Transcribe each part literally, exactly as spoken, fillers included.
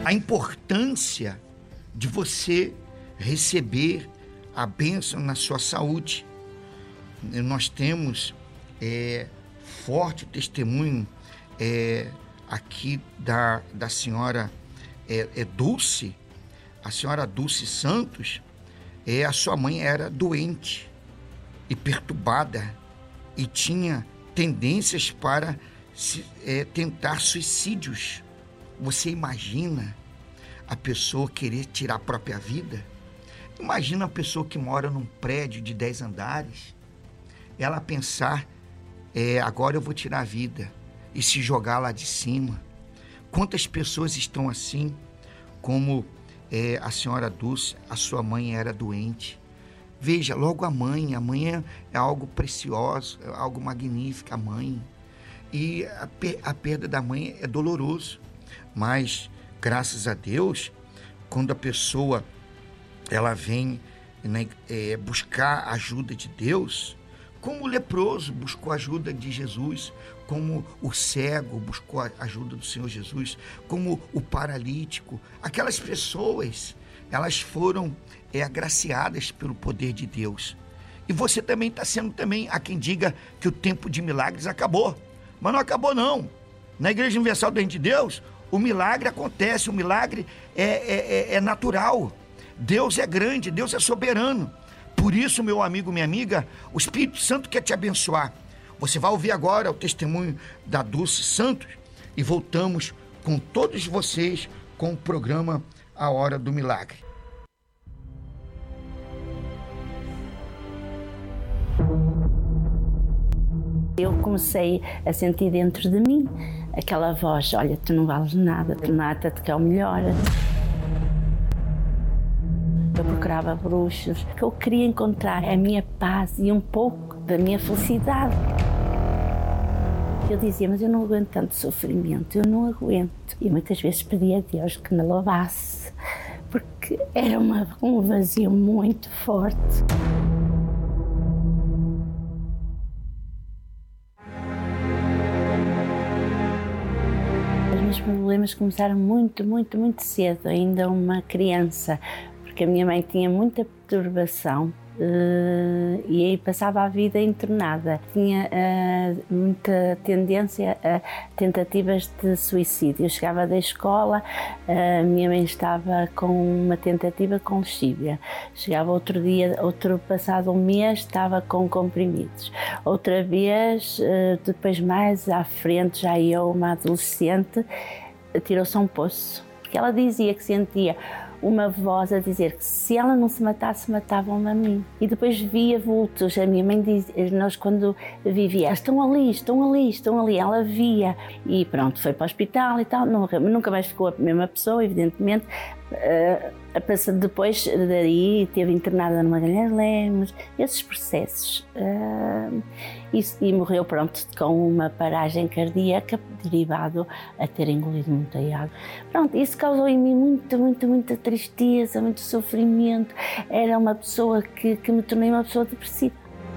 a importância de você receber a bênção na sua saúde. Nós temos é, forte testemunho é, aqui da, da senhora é, é Dulce, a senhora Dulce Santos. É, a sua mãe era doente e perturbada e tinha tendências para se, é, tentar suicídios. Você imagina a pessoa querer tirar a própria vida? Imagina a pessoa que mora num prédio de dez andares, ela pensar, é, agora eu vou tirar a vida e se jogar lá de cima. Quantas pessoas estão assim, como é, a senhora Dulce, a sua mãe era doente. Veja, logo a mãe, a mãe é, é algo precioso, é algo magnífico, a mãe. E a, per, a perda da mãe é doloroso, mas graças a Deus, quando a pessoa ela vem, né, é, buscar a ajuda de Deus, como o leproso buscou a ajuda de Jesus, como o cego buscou a ajuda do Senhor Jesus, como o paralítico, aquelas pessoas, elas foram é, agraciadas pelo poder de Deus. E você também está sendo também, há quem diga que o tempo de milagres acabou, mas não acabou não. Na Igreja Universal do Reino de Deus, o milagre acontece, o milagre é, é, é natural. Deus é grande, Deus é soberano. Por isso, meu amigo, minha amiga, o Espírito Santo quer te abençoar. Você vai ouvir agora o testemunho da Dulce Santos e voltamos com todos vocês com o programa A Hora do Milagre. Eu comecei a sentir dentro de mim aquela voz: olha, tu não vales nada, tu mata-te que é o melhor. Eu procurava bruxos, que eu queria encontrar a minha paz e um pouco da minha felicidade. Eu dizia, mas eu não aguento tanto sofrimento, eu não aguento. E muitas vezes pedia a Deus que me lavasse, porque era uma, um vazio muito forte. Os meus problemas começaram muito, muito, muito cedo, ainda uma criança. Porque a minha mãe tinha muita perturbação uh, e aí passava a vida internada. Tinha uh, muita tendência a tentativas de suicídio. Eu chegava da escola, a uh, minha mãe estava com uma tentativa com lexívia. Chegava outro dia, outro passado um mês, estava com comprimidos. Outra vez, uh, depois mais à frente, já eu, uma adolescente, tirou-se a um poço. Porque ela dizia que sentia uma voz a dizer que se ela não se matasse, matavam-me a mim. E depois via vultos. A minha mãe dizia, nós quando vivia, estão ali, estão ali, estão ali. Ela via. E pronto, foi para o hospital e tal. Nunca, nunca mais ficou a mesma pessoa, evidentemente. Uh, depois daí esteve internada no Magalhães Lemos, esses processos. Uh, e, e morreu, pronto, com uma paragem cardíaca derivado a ter engolido muita água. Pronto, isso causou em mim muita, muita, muita tristeza, muito sofrimento. Era uma pessoa que, que me tornei uma pessoa depressiva.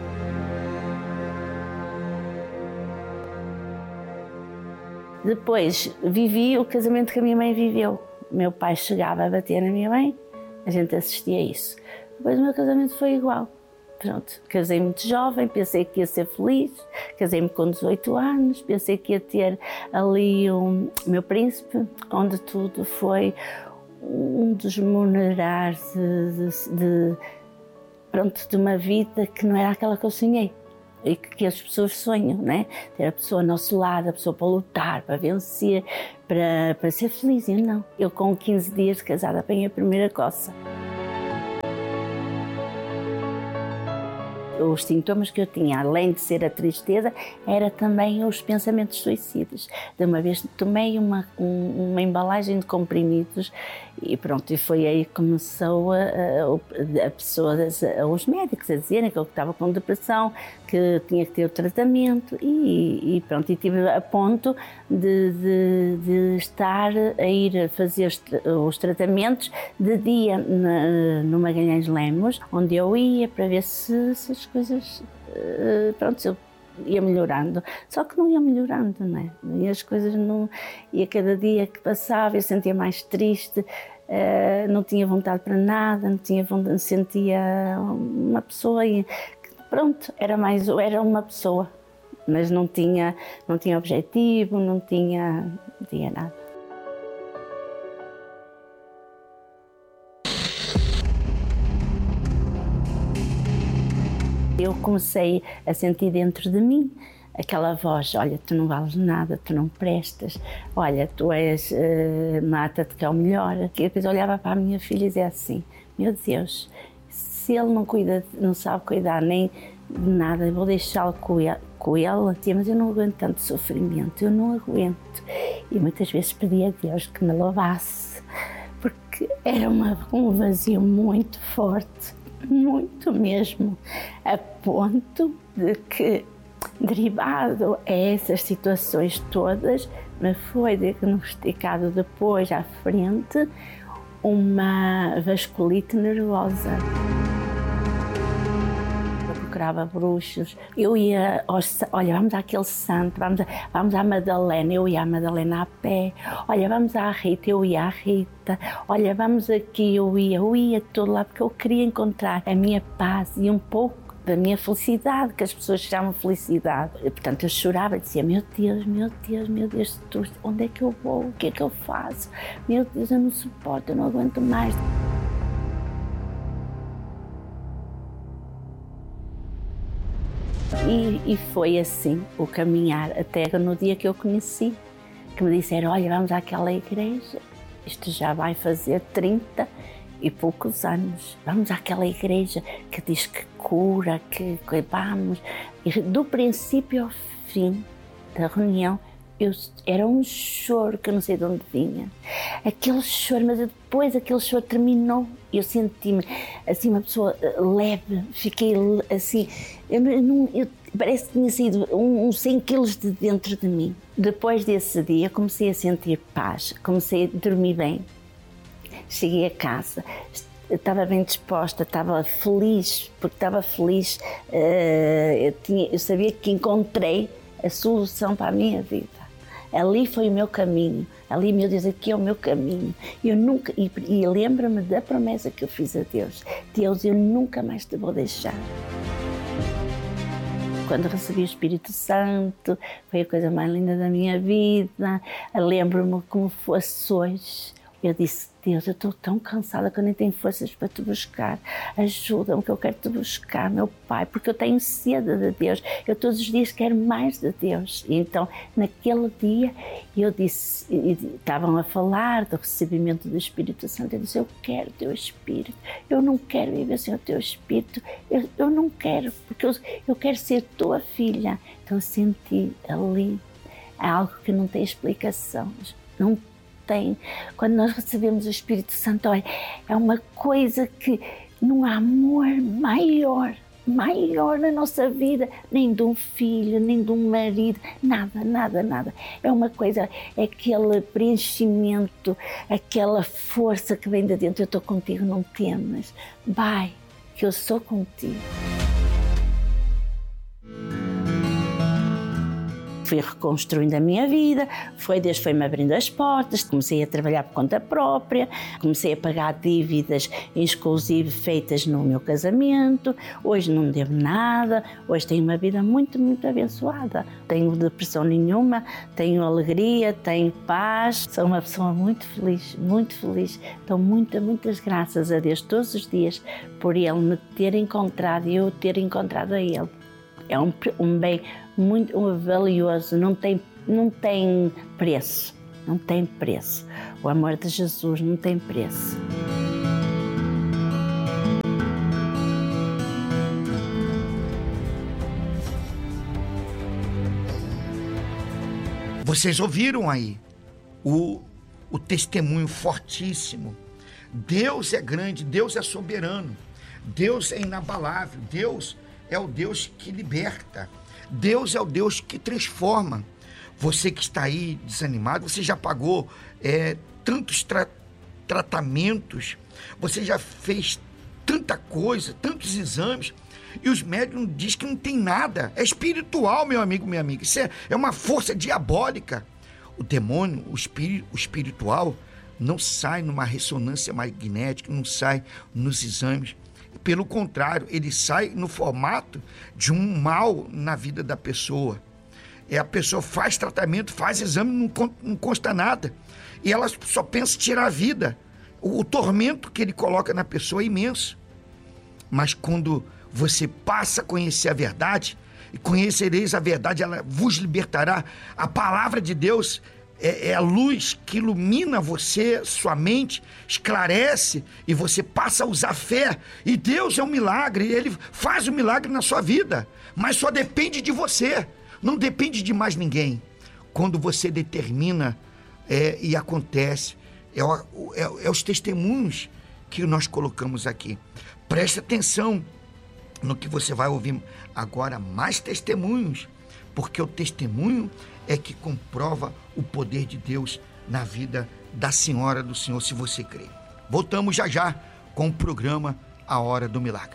Depois vivi o casamento que a minha mãe viveu. Meu pai chegava a bater na minha mãe, a gente assistia a isso. Depois o meu casamento foi igual. Pronto, casei muito jovem, pensei que ia ser feliz, casei-me com dezoito anos, pensei que ia ter ali o meu príncipe, onde tudo foi um desmonerar de, de, de, pronto, de uma vida que não era aquela que eu sonhei. E que as pessoas sonham, né? Ter a pessoa ao nosso lado, a pessoa para lutar, para vencer, para, para ser feliz. Eu não. Eu com quinze dias de casada apanhei a primeira coça. Os sintomas que eu tinha, além de ser a tristeza, era também os pensamentos suicidas. De uma vez tomei uma, um, uma embalagem de comprimidos e pronto, e foi aí que começou a, a, a pessoa, a, os médicos a dizerem que eu estava com depressão, que tinha que ter o tratamento e, e pronto, e estive a ponto de, de, de estar a ir fazer os, os tratamentos de dia na, no Magalhães Lemos, onde eu ia para ver se, se as coisas, pronto, se eu ia melhorando, só que não ia melhorando, não é? E as coisas não... E a cada dia que passava eu sentia mais triste, uh, não tinha vontade para nada, não tinha vontade, sentia uma pessoa e pronto, era mais, era uma pessoa, mas não tinha, não tinha objetivo, não tinha, não tinha nada. Eu comecei a sentir dentro de mim aquela voz, olha, tu não vales nada, tu não prestas, olha, tu és, uh, mata-te que é o melhor. E depois olhava para a minha filha e dizia assim, meu Deus, se ele não cuida, não sabe cuidar nem de nada, eu vou deixá-lo com ele, com ele, tia, mas eu não aguento tanto sofrimento, eu não aguento. E muitas vezes pedi a Deus que me lavasse, porque era uma, um vazio muito forte. Muito mesmo, a ponto de que, derivado a essas situações todas, me foi diagnosticado depois, à frente, uma vasculite nervosa. Eu procurava bruxos, eu ia, aos, olha, vamos àquele santo, vamos, a, vamos à Madalena, eu ia à Madalena a pé, olha, vamos à Rita, eu ia à Rita, olha, vamos aqui, eu ia, eu ia todo lá, porque eu queria encontrar a minha paz e um pouco da minha felicidade, que as pessoas chamam felicidade. E, portanto, eu chorava e dizia, meu Deus, meu Deus, meu Deus, onde é que eu vou, o que é que eu faço? Meu Deus, eu não suporto, eu não aguento mais. E, e foi assim o caminhar até no dia que eu conheci, que me disseram, olha, vamos àquela igreja, isto já vai fazer trinta e poucos anos, vamos àquela igreja que diz que cura, que, que vamos. E do princípio ao fim da reunião, eu, era um choro que eu não sei de onde vinha. Aquele choro, mas depois aquele choro terminou e eu senti-me assim uma pessoa leve, fiquei assim, eu, não, eu, parece que tinha sido uns um cem quilos de dentro de mim. Depois desse dia comecei a sentir paz, comecei a dormir bem. Cheguei a casa, estava bem disposta, estava feliz, porque estava feliz, eu, tinha, eu sabia que encontrei a solução para a minha vida. Ali foi o meu caminho, ali, meu Deus, aqui é o meu caminho. Eu nunca, e, e lembro-me da promessa que eu fiz a Deus, Deus, eu nunca mais te vou deixar. Quando recebi o Espírito Santo, foi a coisa mais linda da minha vida, lembro-me como fosse hoje. Eu disse, Deus, eu estou tão cansada que eu nem tenho forças para te buscar. Ajuda-me que eu quero te buscar, meu Pai, porque eu tenho sede de Deus. Eu todos os dias quero mais de Deus. E então, naquele dia, eu disse, estavam a falar do recebimento do Espírito Santo. Eu disse, eu quero o teu Espírito. Eu não quero viver sem o teu Espírito. Eu, eu não quero, porque eu, eu quero ser tua filha. Então, eu senti ali algo que não tem explicação. Não tem. Quando nós recebemos o Espírito Santo, olha, é uma coisa que não há amor maior, maior na nossa vida, nem de um filho, nem de um marido, nada, nada, nada. É uma coisa, é aquele preenchimento, aquela força que vem de dentro. Eu estou contigo, não temas. Vai, que eu sou contigo. Fui reconstruindo a minha vida, foi, Deus foi-me abrindo as portas, comecei a trabalhar por conta própria, comecei a pagar dívidas exclusivas feitas no meu casamento, hoje não devo nada, hoje tenho uma vida muito, muito abençoada. Tenho depressão nenhuma, tenho alegria, tenho paz, sou uma pessoa muito feliz, muito feliz. Dou muitas, muitas graças a Deus todos os dias por Ele me ter encontrado e eu ter encontrado a Ele. É um, um bem muito um valioso, não tem, não tem preço, não tem preço. O amor de Jesus não tem preço. Vocês ouviram aí o, o testemunho fortíssimo. Deus é grande, Deus é soberano, Deus é inabalável, Deus é o Deus que liberta, Deus é o Deus que transforma. Você que está aí desanimado, você já pagou é, tantos tra- tratamentos, você já fez tanta coisa, tantos exames, E os médiums dizem que não tem nada. É espiritual, meu amigo, minha amiga. Isso é, é uma força diabólica. O demônio, o, espírito, o espiritual, não sai numa ressonância magnética, não sai nos exames. Pelo contrário, ele sai no formato de um mal na vida da pessoa. É, a pessoa faz tratamento, faz exame, não, não consta nada. E ela só pensa em tirar a vida. O, o tormento que ele coloca na pessoa é imenso. Mas quando você passa a conhecer a verdade, e conhecereis a verdade, ela vos libertará. A palavra de Deus é, é a luz que ilumina você, sua mente, esclarece, e você passa a usar fé. E Deus é um milagre, Ele faz um milagre na sua vida, mas só depende de você, não depende de mais ninguém. Quando você determina é, e acontece, é, é, é os testemunhos que nós colocamos aqui. Preste atenção no que você vai ouvir agora, mais testemunhos, porque o testemunho é que comprova o poder de Deus na vida da senhora do Senhor, se você crê. Voltamos já já com o programa A Hora do Milagre.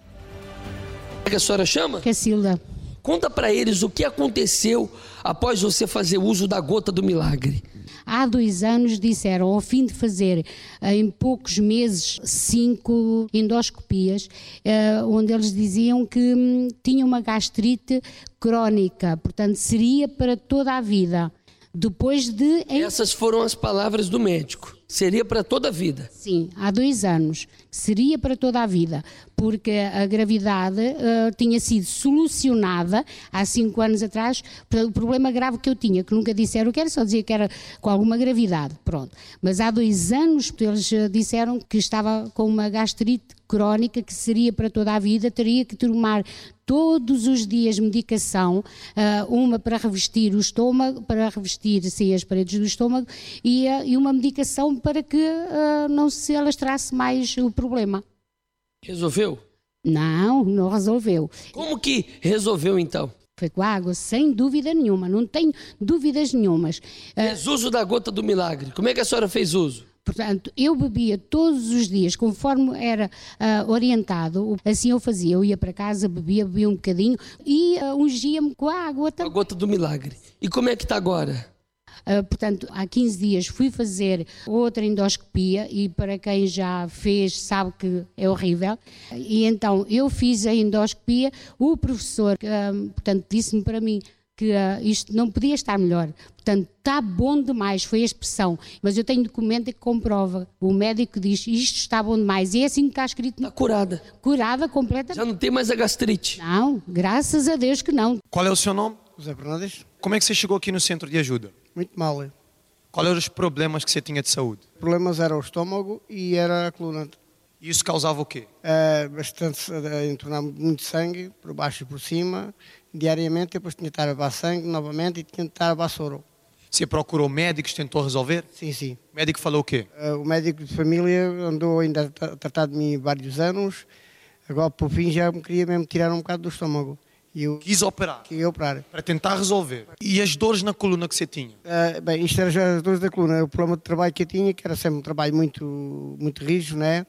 Como é que a senhora chama? Cacilda. Conta para eles o que aconteceu após você fazer uso da gota do milagre. Há dois anos disseram, ao fim de fazer em poucos meses cinco endoscopias, onde eles diziam que hum, tinha uma gastrite crónica, portanto seria para toda a vida. Depois de... Essas foram as palavras do médico. Seria para toda a vida? Sim, há dois anos. Seria para toda a vida, porque a gravidade uh, tinha sido solucionada há cinco anos atrás, pelo problema grave que eu tinha, que nunca disseram que era, só dizia que era com alguma gravidade, pronto. Mas há dois anos eles uh, disseram que estava com uma gastrite crónica, que seria para toda a vida, teria que tomar todos os dias medicação, uh, uma para revestir o estômago, para revestir assim, as paredes do estômago, e, uh, e uma medicação para que uh, não se alastrasse mais o problema. Resolveu? Não, não resolveu. Como que resolveu então? Foi com a água, sem dúvida nenhuma, não tenho dúvidas nenhumas. Fez uso da gota do milagre. Como é que a senhora fez uso? Portanto, eu bebia todos os dias, conforme era uh, orientado, assim eu fazia. Eu ia para casa, bebia, bebia um bocadinho e uh, ungia-me com a água. A gota do milagre. E como é que está agora? Uh, portanto, há quinze dias fui fazer outra endoscopia e para quem já fez sabe que é horrível. E então eu fiz a endoscopia, o professor, uh, portanto, disse-me para mim que uh, isto não podia estar melhor. Portanto, está bom demais, foi a expressão. Mas eu tenho documento que comprova. O médico diz, isto está bom demais. E é assim que está escrito. Está curada. Curada completamente. Já não tem mais a gastrite? Não, graças a Deus que não. Qual é o seu nome? José Fernandes. Como é que você chegou aqui no centro de ajuda? Muito mal. Quais eram os problemas que você tinha de saúde? Os problemas eram o estômago e era a coluna. E isso causava o quê? Uh, bastante, uh, entornar muito sangue, por baixo e por cima, diariamente. Depois tinha de estar a levar sangue novamente e tinha de estar a levar soro. Você procurou médicos, tentou resolver? Sim, sim. O médico falou o quê? Uh, o médico de família andou ainda a tratar de mim vários anos. Agora, por fim, já me queria mesmo tirar um bocado do estômago. E eu quis operar? Quis operar. Para tentar resolver. E as dores na coluna que você tinha? Uh, bem, isto era já as dores da coluna. O problema de trabalho que eu tinha, que era sempre um trabalho muito, muito rígido, né?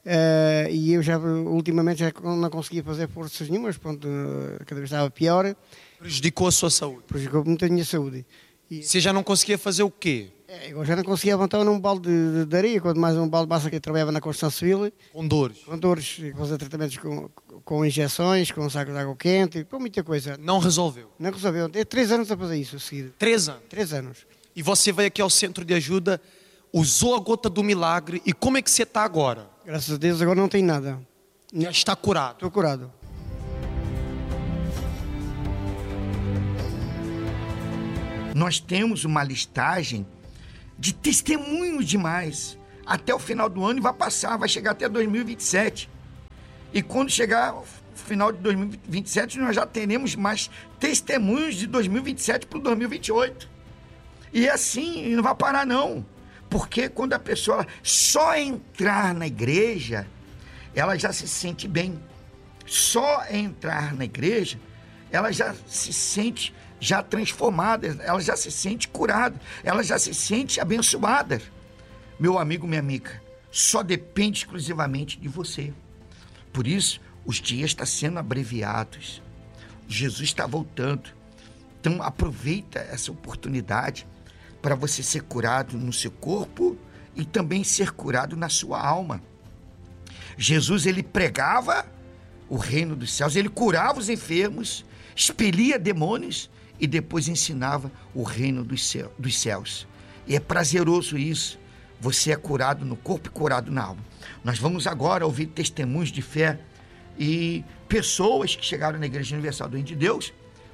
Uh, e eu já, ultimamente, já não conseguia fazer forças nenhumas. Pronto, cada vez estava pior. Prejudicou a sua saúde? Prejudicou muito a minha saúde. E você já não conseguia fazer o quê? É, eu já não conseguia levantar num balde de, de areia, quanto mais um balde de massa que eu trabalhava na construção civil. Com dores? Com dores, fazer tratamentos com, com injeções, com sacos de água quente, com muita coisa. Não resolveu? Não resolveu. Tem três anos a fazer isso a seguir. Três anos? Três anos. E você veio aqui ao centro de ajuda, usou a gota do milagre, e como é que você está agora? Graças a Deus agora não tem nada. Já está curado? Estou curado. Nós temos uma listagem de testemunhos demais. Até o final do ano vai passar, vai chegar até dois mil e vinte e sete. E quando chegar o final de dois mil e vinte e sete, nós já teremos mais testemunhos de dois mil e vinte e sete para dois mil e vinte e oito. E assim, não vai parar não. Porque quando a pessoa só entrar na igreja, ela já se sente bem. Só entrar na igreja, ela já se sente já transformada, ela já se sente curada, ela já se sente abençoada. Meu amigo, minha amiga, só depende exclusivamente de você. Por isso, Os dias estão sendo abreviados. Jesus está voltando. Então aproveita essa oportunidade para você ser curado no seu corpo e também ser curado na sua alma. Jesus, ele pregava o reino dos céus, ele curava os enfermos, expelia demônios e depois ensinava o reino dos céus. E é prazeroso isso. Você é curado no corpo e curado na alma. Nós vamos agora ouvir testemunhos de fé e pessoas que chegaram na Igreja Universal do Reino de Deus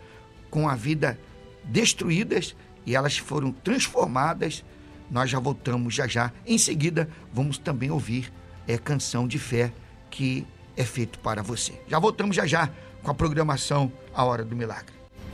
com a vida destruídas e elas foram transformadas. Nós já voltamos já já. Em seguida, vamos também ouvir é, canção de fé que é feito para você. Já voltamos já já com a programação A Hora do Milagre.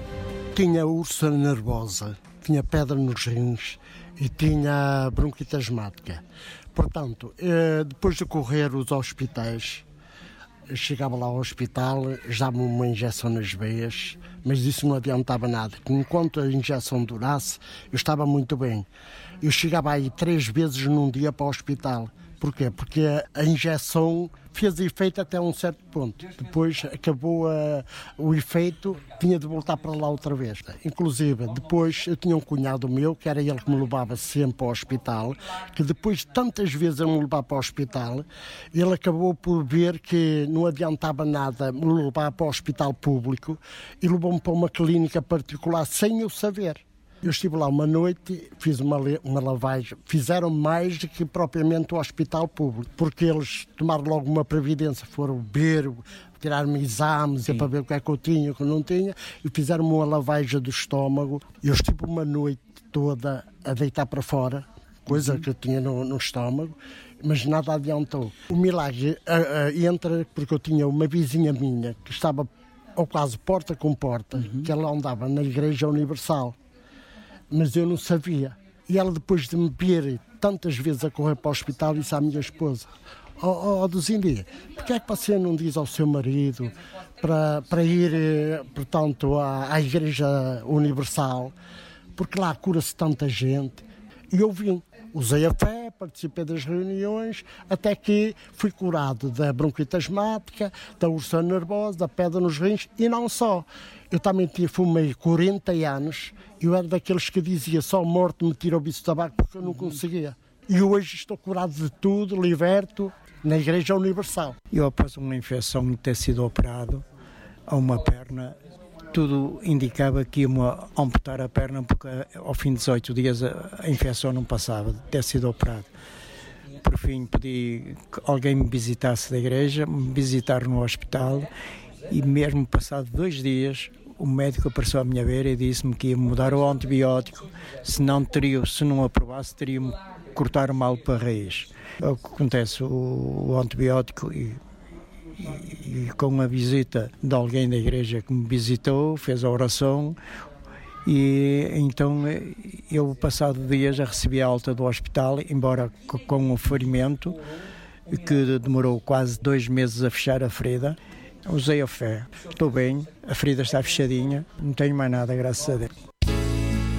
Tinha úlcera nervosa, tinha pedra nos rins e tinha bronquite asmática. Portanto, depois de correr os hospitais, chegava lá ao hospital, dava-me uma injeção nas veias, mas isso não adiantava nada. Enquanto a injeção durasse, eu estava muito bem. Eu chegava aí três vezes num dia para o hospital. Porquê? Porque a injeção fez efeito até um certo ponto. Depois acabou a, o efeito, tinha de voltar para lá outra vez. Inclusive, depois eu tinha um cunhado meu, que era ele que me levava sempre ao hospital, que depois de tantas vezes eu me levar para o hospital, ele acabou por ver que não adiantava nada me levar para o hospital público e levou-me para uma clínica particular sem eu saber. Eu estive lá uma noite, fiz uma, uma lavagem, fizeram mais do que propriamente o hospital público, porque eles tomaram logo uma previdência, foram ver, tirar-me exames para ver o que é que eu tinha, o que eu não tinha, e fizeram-me uma lavagem do estômago. Eu estive uma noite toda a deitar para fora, coisa uhum. que eu tinha no, no estômago, mas nada adiantou. O milagre uh, uh, entra porque eu tinha uma vizinha minha que estava ao quase porta com porta, uhum. que ela andava na Igreja Universal. Mas eu não sabia. E ela, depois de me ver tantas vezes a correr para o hospital, disse à minha esposa: ó oh, oh, Duzindi, porquê é que você não diz ao seu marido para, para ir, portanto, à, à Igreja Universal? Porque lá cura-se tanta gente. E eu vim, usei a fé, participei das reuniões, até que fui curado da bronquite asmática, da úlcera nervosa, da pedra nos rins, e não só. Eu também tinha, fumei quarenta anos, eu era daqueles que dizia só morte me tira o bicho de tabaco porque eu não conseguia. E hoje estou curado de tudo, liberto, na Igreja Universal. Eu, após uma infecção de ter sido operado a uma perna, tudo indicava que ia-me amputar a perna porque ao fim de dezoito dias a, a infecção não passava, de ter sido operado. Por fim, pedi que alguém me visitasse da igreja, me visitar no hospital, e mesmo passado dois dias o médico apareceu à minha beira e disse-me que ia mudar o antibiótico, se não, teria, se não aprovasse teria-me cortar o mal para a raiz. É o que acontece, o, o antibiótico, e, e, e com a visita de alguém da igreja que me visitou, fez a oração, e então eu, passado dias, já recebi a alta do hospital, embora com um ferimento que demorou quase dois meses a fechar a ferida. Usei a fé, estou bem, a ferida está fechadinha, não tenho mais nada, graças a Deus.